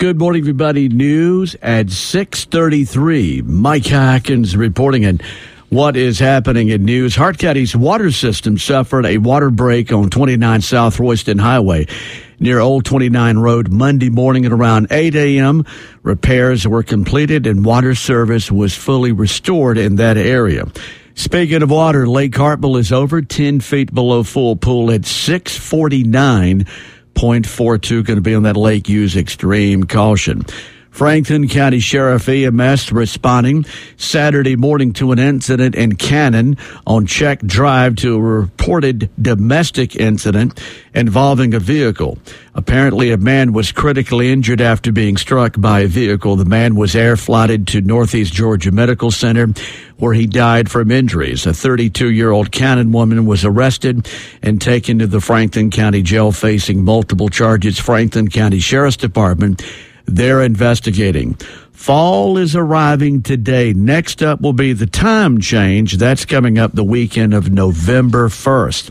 Good morning, everybody. News at 6:33. Mike Hackins reporting on what is happening in news. Hart County's water system suffered a water break on 29 South Royston Highway near Old 29 Road Monday morning at around 8 a.m. Repairs were completed and water service was fully restored in that area. Speaking of water, Lake Hartwell is over 10 feet below full pool at 649.42. Going to be on that lake. Use extreme caution. Franklin County Sheriff EMS responding Saturday morning to an incident in Cannon on Check Drive to a reported domestic incident involving a vehicle. Apparently, a man was critically injured after being struck by a vehicle. The man was air-flighted to Northeast Georgia Medical Center, where he died from injuries. A 32-year-old Cannon woman was arrested and taken to the Franklin County Jail facing multiple charges. Franklin County Sheriff's Department, they're investigating. Fall is arriving today. Next up will be the time change. That's coming up the weekend of November 1st.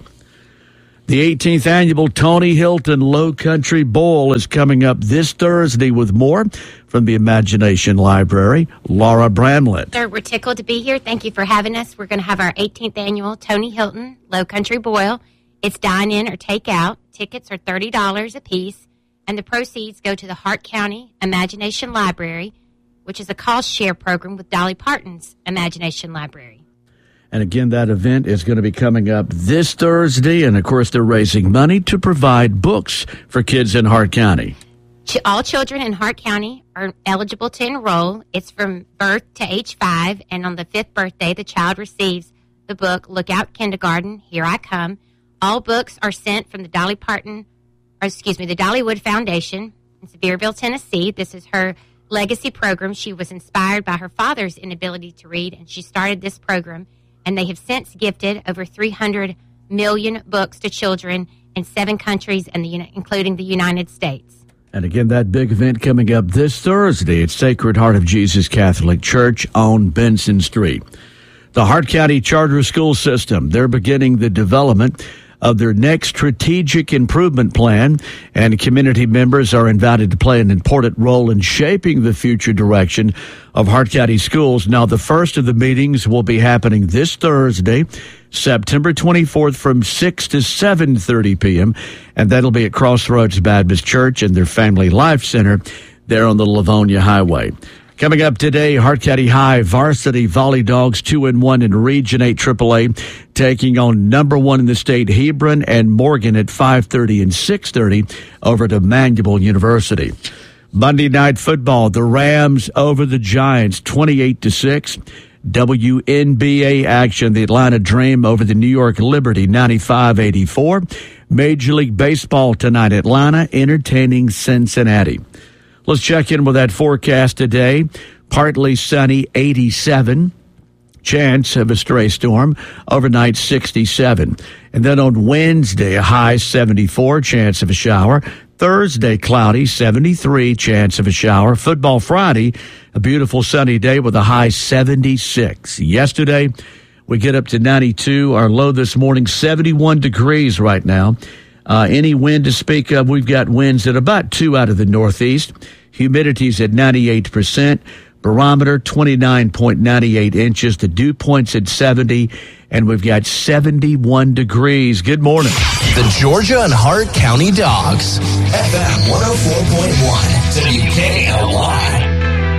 The 18th annual Tony Hilton Low Country Bowl is coming up this Thursday with more from the Imagination Library. Laura Bramlett. Sir, we're tickled to be here. Thank you for having us. We're going to have our 18th annual Tony Hilton Low Country Boil. It's dine-in or take-out. Tickets are $30 a piece. And the proceeds go to the Hart County Imagination Library, which is a cost share program with Dolly Parton's Imagination Library. And again, that event is going to be coming up this Thursday. And, of course, they're raising money to provide books for kids in Hart County. All children in Hart County are eligible to enroll. It's from birth to age 5. And on the 5th birthday, the child receives the book, Look Out Kindergarten, Here I Come. All books are sent from the the Dollywood Foundation in Sevierville, Tennessee. This is her legacy program. She was inspired by her father's inability to read, and she started this program. And they have since gifted over 300 million books to children in 7 countries, including the United States. And again, that big event coming up this Thursday at Sacred Heart of Jesus Catholic Church on Benson Street. The Hart County Charter School System, they're beginning the development of their next strategic improvement plan, and community members are invited to play an important role in shaping the future direction of Hart County schools. Now, the first of the meetings will be happening this Thursday, September 24th from 6 to 7:30 p.m., and that'll be at Crossroads Baptist Church and their Family Life Center there on the Livonia Highway. Coming up today, Hart County High varsity Volley Dogs 2-1 in Region 8 AAA, taking on number 1 in the state Hebron and Morgan at 5:30 and 6:30 over to Manual University. Monday Night Football, the Rams over the Giants 28-6. WNBA action, the Atlanta Dream over the New York Liberty 95-84. Major League Baseball tonight, Atlanta entertaining Cincinnati. Let's check in with that forecast today. Partly sunny, 87. Chance of a stray storm. Overnight, 67. And then on Wednesday, a high 74, chance of a shower. Thursday, cloudy, 73, chance of a shower. Football Friday, a beautiful sunny day with a high 76. Yesterday, we get up to 92. Our low this morning, 71 degrees right now. Any wind to speak of, we've got winds at about 2 out of the northeast. Humidity's at 98%. Barometer 29.98 inches. The dew point's at 70. And we've got 71 degrees. Good morning. The Georgia and Hart County Dogs. FM 104.1.